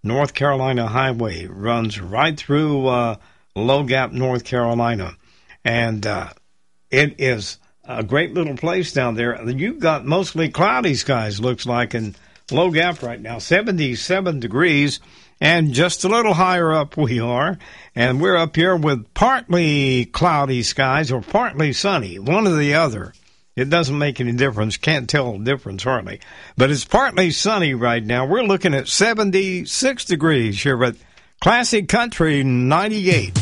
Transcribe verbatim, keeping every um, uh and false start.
North Carolina Highway. Runs right through uh, Low Gap, North Carolina. And uh, it is a great little place down there. You've got mostly cloudy skies, looks like, in Low Gap right now. seventy-seven degrees. And just a little higher up we are. And we're up here with partly cloudy skies or partly sunny, one or the other. It doesn't make any difference. Can't tell the difference hardly. But it's partly sunny right now. We're looking at seventy-six degrees here at Classic Country ninety-eight.